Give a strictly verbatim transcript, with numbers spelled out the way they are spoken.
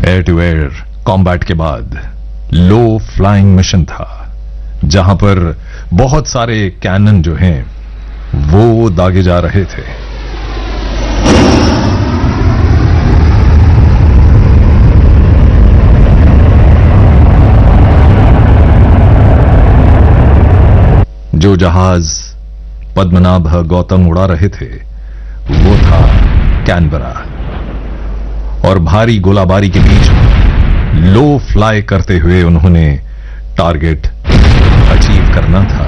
Air to air combat के बाद लो flying mission था, जहां पर बहुत सारे कैनन जो हैं वो दागे जा रहे थे। जो जहाज पद्मनाभ गौतम उड़ा रहे थे वो था कैनबरा, और भारी गोलाबारी के बीच लो फ्लाई करते हुए उन्होंने टारगेट अचीव करना था।